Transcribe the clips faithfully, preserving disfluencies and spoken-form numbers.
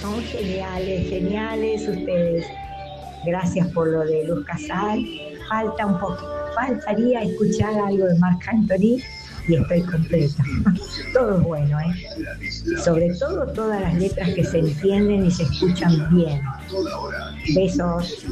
Son geniales, geniales ustedes. Gracias por lo de Luz Casal. Falta un poco, faltaría escuchar algo de Marc Anthony y estoy completa. Todo es bueno, ¿eh? Sobre todo todas las letras que se entienden y se escuchan bien. Besos.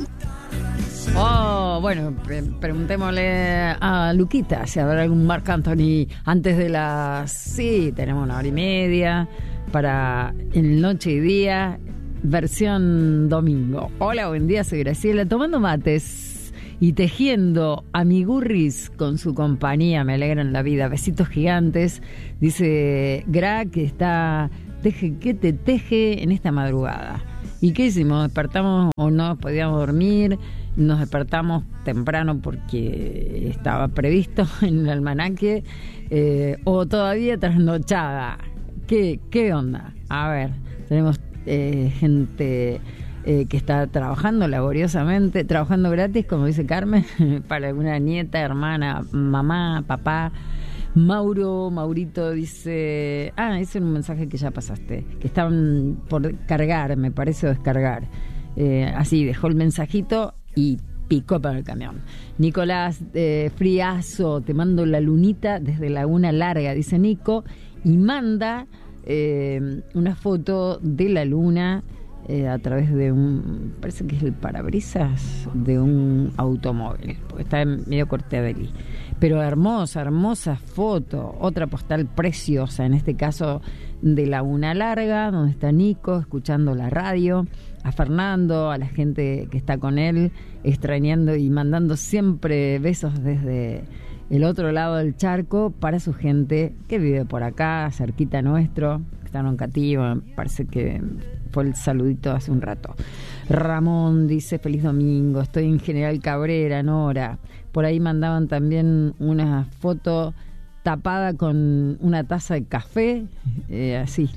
Oh, bueno, pre- preguntémosle a Luquita si habrá algún Marc Anthony antes de las... Sí, tenemos una hora y media para en Noche y Día, versión domingo. Hola, buen día, soy Graciela, tomando mates y tejiendo amigurris con su compañía, me alegran la vida. Besitos gigantes, dice Gra, que está... Teje, que te teje en esta madrugada. ¿Y qué hicimos? ¿Despertamos o no podíamos dormir? Nos despertamos temprano porque estaba previsto en el almanaque, eh, o todavía trasnochada. ¿Qué, qué onda? A ver, tenemos eh, gente eh, que está trabajando laboriosamente, trabajando gratis, como dice Carmen, para alguna nieta, hermana, mamá, papá. Mauro, Maurito dice... Ah, ese es un mensaje que ya pasaste, que estaban por cargar, me parece, o descargar. Eh, así, dejó el mensajito y picó para el camión. Nicolás eh, Friazo, te mando la lunita desde Laguna Larga, dice Nico, y manda eh, una foto de la luna eh, a través de un... Parece que es el parabrisas de un automóvil, porque está medio Corteveli. Pero hermosa, hermosa foto. Otra postal preciosa, en este caso de Laguna Larga, donde está Nico escuchando la radio, a Fernando, a la gente que está con él, extrañando y mandando siempre besos desde el otro lado del charco para su gente que vive por acá, cerquita nuestro, que está en Oncativo, parece que fue el saludito hace un rato. Ramón dice, feliz domingo, estoy en General Cabrera, Nora. Por ahí mandaban también una foto tapada con una taza de café, eh, así.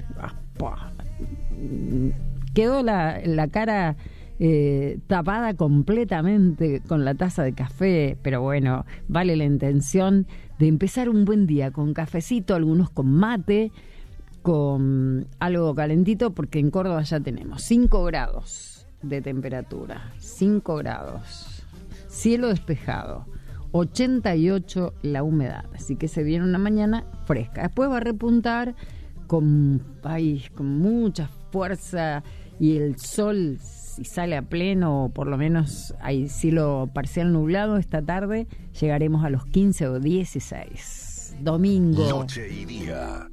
Quedó la, la cara eh, tapada completamente con la taza de café, pero bueno, vale la intención de empezar un buen día con cafecito, algunos con mate, con algo calentito, porque en Córdoba ya tenemos cinco grados de temperatura, cinco grados, cielo despejado, ochenta y ocho la humedad, así que se viene una mañana fresca. Después va a repuntar con, ay, con mucha fuerza y el sol, si sale a pleno, o por lo menos hay cielo parcial nublado esta tarde, llegaremos a los quince o dieciséis. Domingo. Noche y Día.